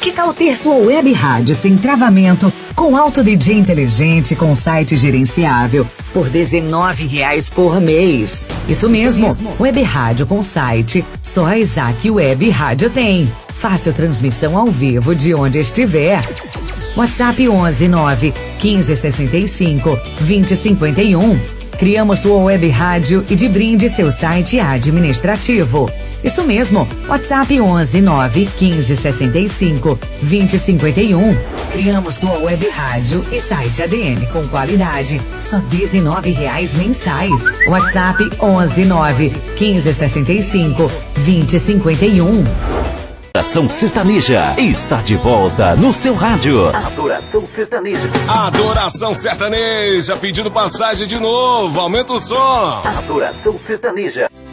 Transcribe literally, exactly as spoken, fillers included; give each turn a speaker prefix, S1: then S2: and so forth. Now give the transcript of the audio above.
S1: Que tal ter sua web rádio sem travamento, com alto D J inteligente, com site gerenciável, por dezenove reais por mês? Isso mesmo, Isso mesmo. Web rádio com site, só a Isaac Web Rádio tem. Fácil transmissão ao vivo de onde estiver. WhatsApp onze nove quinze sessenta e cinco vinte cinquenta e um. Criamos sua web rádio e de brinde seu site administrativo. Isso mesmo, WhatsApp onze nove quinze sessenta e cinco vinte cinquenta e um. Criamos sua web rádio e site A D M com qualidade, só dezenove reais mensais. WhatsApp onze nove quinze sessenta e cinco vinte cinquenta e um.
S2: Adoração Sertaneja está de volta no seu rádio.
S3: Adoração Sertaneja.
S4: Adoração Sertaneja, pedindo passagem de novo, aumenta o som.
S3: Adoração Sertaneja.